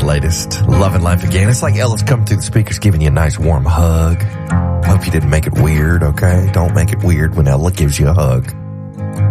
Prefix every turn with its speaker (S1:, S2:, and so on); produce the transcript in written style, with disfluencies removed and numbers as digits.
S1: latest. Loving life again. It's like Ella's coming through the speakers giving you a nice warm hug. Hope you didn't make it weird, okay? Don't make it weird when Ella gives you a hug.